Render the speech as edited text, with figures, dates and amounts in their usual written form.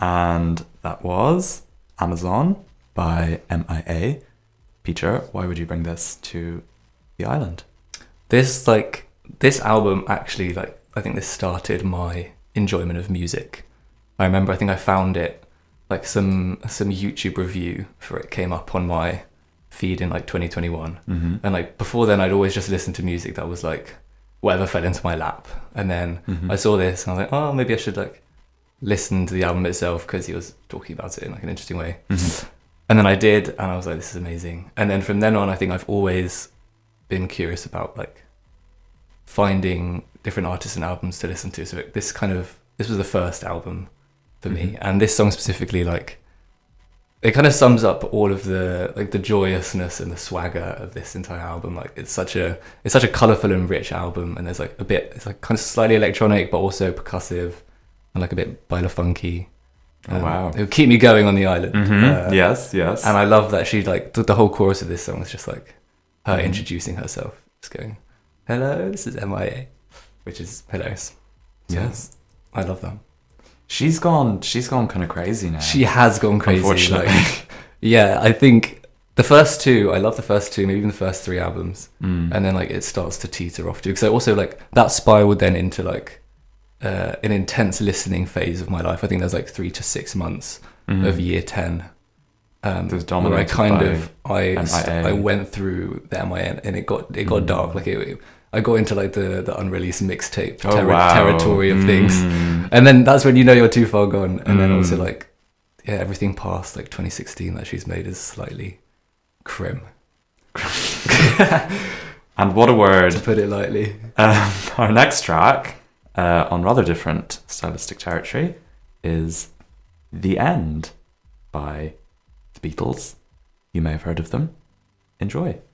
And that was Amazon by MIA. Peter, why would you bring this to the island? This album actually, I think this started my enjoyment of music. I remember, I think I found it, some YouTube review for it came up on my feed in 2021. Mm-hmm. And before then I'd always just listened to music that was whatever fell into my lap. And then I saw this and I was like, oh, maybe I should listen to the album itself, because he was talking about it in an interesting way. Mm-hmm. And then I did, and I was like, this is amazing. And then from then on, I think I've always been curious about finding different artists and albums to listen to. So this was the first album for me. And this song specifically, it kind of sums up all of the joyousness and the swagger of this entire album. It's such a colorful and rich album, and there's it's kind of slightly electronic but also percussive and a bit baila funky. Oh, wow. It would keep me going on the island. Mm-hmm. Yes. And I love that she the whole chorus of this song is just her introducing herself, just going, hello, this is MIA, which is hilarious. So, yes, I love that. She's gone kind of crazy now. She has gone crazy. Unfortunately. Yeah, I think the first two, I love the first two, maybe even the first three albums. And then it starts to teeter off too. Because I also that spiraled then into an intense listening phase of my life. I think there's 3 to 6 months of year 10. Where I went through the MIA and it got dark. I got into the unreleased mixtape territory of things, and then that's when you're too far gone. And then also everything past 2016 that she's made is slightly crim. And what a word, to put it lightly. Our next track, on rather different stylistic territory, is "The End" by the Beatles. You may have heard of them. Enjoy.